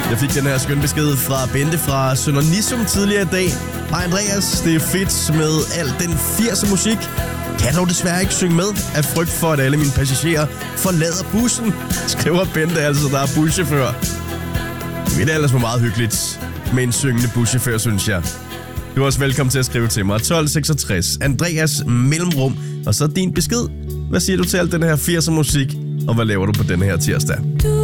Jeg fik den her skønne besked fra Bente fra Sønder Nissum tidligere i dag. Hej Andreas, det er fedt med al den 80'er musik. Kan dog desværre ikke synge med af frygt for, at alle mine passagerer forlader bussen, skriver Bente, altså der er buschauffør. Det er ellers meget hyggeligt med en syngende buschauffør, synes jeg. Du er også velkommen til at skrive til mig. 1266 Andreas mellemrum, og så din besked. Hvad siger du til alt den her 80'er musik, og hvad laver du på den her tirsdag?